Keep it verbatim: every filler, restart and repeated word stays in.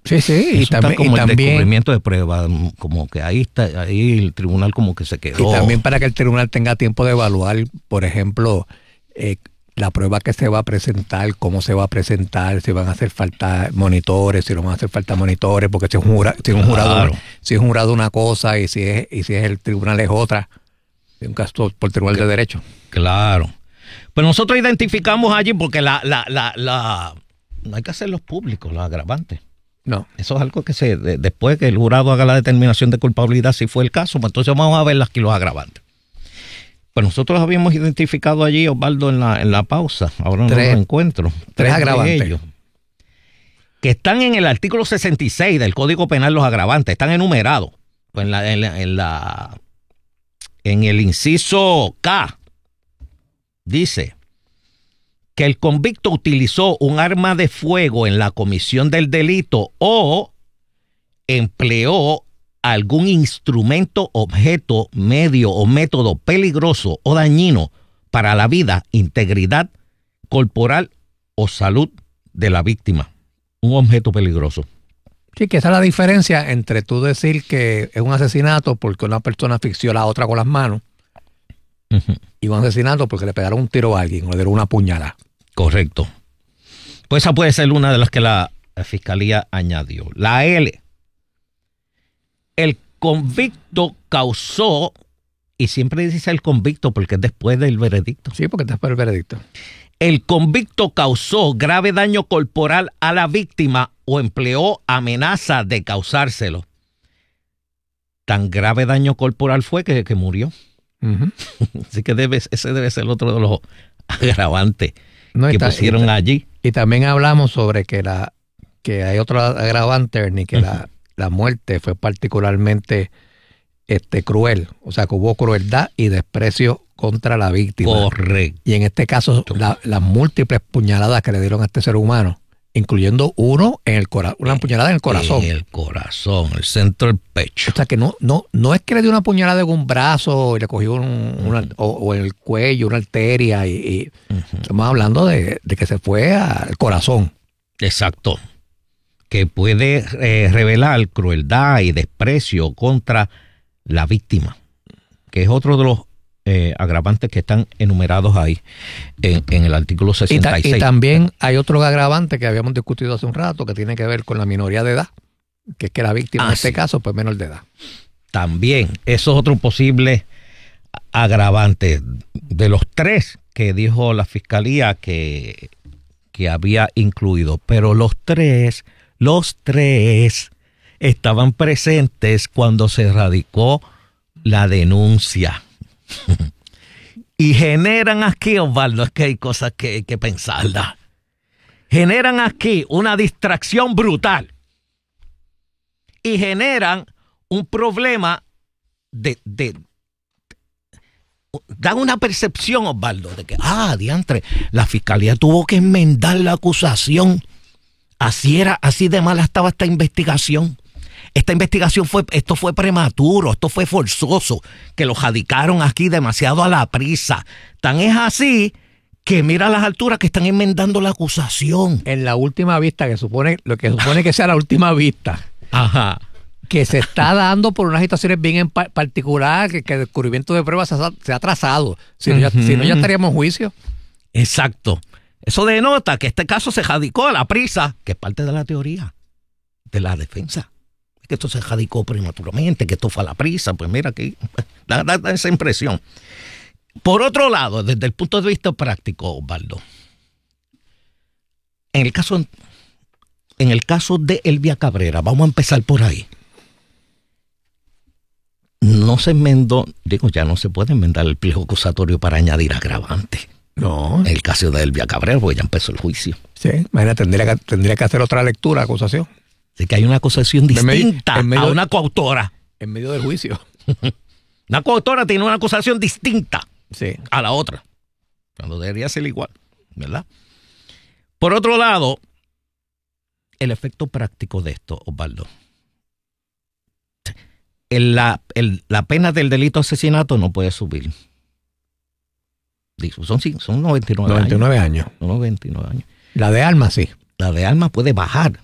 Sí, sí, Eso y también, como y el también descubrimiento de prueba, como que ahí está, ahí el tribunal como que se quedó. Y también para que el tribunal tenga tiempo de evaluar, por ejemplo, eh, la prueba que se va a presentar, cómo se va a presentar, si van a hacer falta monitores, si no van a hacer falta monitores, porque si es un jurado, si es un jurado, Claro. si es un jurado una cosa y si es, y si es el tribunal es otra, es un caso por tribunal de derecho. Claro. Pues nosotros identificamos allí porque la, la, la, la, no hay que hacerlos públicos, los agravantes. No. Eso es algo que se, de, después que el jurado haga la determinación de culpabilidad, si fue el caso, pues entonces vamos a ver aquí los agravantes. Pues nosotros habíamos identificado allí, Osvaldo, en la, en la pausa, ahora no Tres- los encuentro. tres de agravantes. ellos, que están en el artículo sesenta y seis del Código Penal, los agravantes, están enumerados. Pues en la, en la, en la, en el inciso K, dice que el convicto utilizó un arma de fuego en la comisión del delito o empleó algún instrumento, objeto, medio o método peligroso o dañino para la vida, integridad corporal o salud de la víctima. Un objeto peligroso. Sí, que esa es la diferencia entre tú decir que es un asesinato porque una persona asfixió a la otra con las manos Uh-huh. y un asesinato porque le pegaron un tiro a alguien o le dieron una puñalada. Correcto. Pues esa puede ser una de las que la, la fiscalía añadió. La L. El convicto causó, y siempre dice el convicto porque es después del veredicto. Sí, porque está por el veredicto. El convicto causó grave daño corporal a la víctima o empleó amenaza de causárselo. Tan grave daño corporal fue que, que murió. Uh-huh. Así que debe, ese debe ser otro de los agravantes No, que y ta- pusieron y ta- allí. Y también hablamos sobre que la que hay otro agravante, Ernie, que uh-huh. la, la muerte fue particularmente este, cruel. O sea, que hubo crueldad y desprecio contra la víctima. Correcto. Y en este caso, la, las múltiples puñaladas que le dieron a este ser humano, incluyendo uno en el cora- una puñalada en el corazón. En el corazón, el centro del pecho. O sea, que no, no, no es que le dio una puñalada en un brazo y le cogió un, uh-huh. una, o, o en el cuello, una arteria. Y, y uh-huh. estamos hablando de, de que se fue al corazón. Exacto. Que puede eh, revelar crueldad y desprecio contra la víctima, que es otro de los eh, agravantes que están enumerados ahí en, en el artículo sesenta y seis. Y, ta- y también hay otro agravante que habíamos discutido hace un rato que tiene que ver con la minoría de edad, que es que la víctima ah, en este sí. caso pues menor de edad. También, eso es otro posible agravante. De los tres que dijo la fiscalía que, que había incluido, pero los tres, los tres estaban presentes cuando se radicó la denuncia. Y generan aquí, Osvaldo, es que hay cosas que hay que pensarlas. Generan aquí una distracción brutal. Y generan un problema de, de dan una percepción, Osvaldo, de que, ah, diantre, la fiscalía tuvo que enmendar la acusación. Así era, así de mala estaba esta investigación. Esta investigación fue, esto fue prematuro, esto fue forzoso, que lo radicaron aquí demasiado a la prisa. Tan es así que mira las alturas que están enmendando la acusación. En la última vista, que supone, lo que supone que sea la última vista. Ajá. Que se está dando por unas situaciones bien en pa- particular, que, que el descubrimiento de pruebas se ha, se ha atrasado. Si no, ya, uh-huh. si no, ya estaríamos en juicio. Exacto. Eso denota que este caso se radicó a la prisa, que es parte de la teoría de la defensa. Que esto se radicó prematuramente, que esto fue a la prisa. Pues mira, aquí da, da, da esa impresión. Por otro lado, desde el punto de vista práctico, Osvaldo, en el caso, en el caso de Elvia Cabrera, vamos a empezar por ahí. No se enmendó, digo, ya no se puede enmendar el pliego acusatorio para añadir agravante. No. En el caso de Elvia Cabrera, porque ya empezó el juicio. Sí, imagina, tendría que, tendría que hacer otra lectura, acusación. Así que hay una acusación distinta en medio, a una coautora. En medio del juicio. Una coautora tiene una acusación distinta sí. a la otra, cuando debería ser igual, ¿verdad? Por otro lado, el efecto práctico de esto, Osvaldo. El, la, el, la pena del delito de asesinato no puede subir. Son, son noventa y nueve, noventa y nueve años. años. noventa y nueve años. La de armas, sí. La de armas puede bajar